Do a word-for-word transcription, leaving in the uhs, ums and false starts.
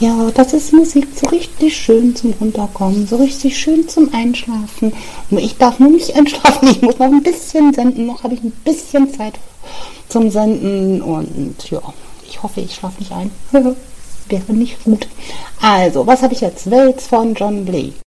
Ja, das ist Musik so richtig schön zum Runterkommen, so richtig schön zum Einschlafen. Nur ich darf nur nicht einschlafen, ich muss noch ein bisschen senden, noch habe ich ein bisschen Zeit zum Senden und ja, ich hoffe, ich schlafe nicht ein. Wäre nicht gut. Also, was habe ich jetzt? Waits von John Lee.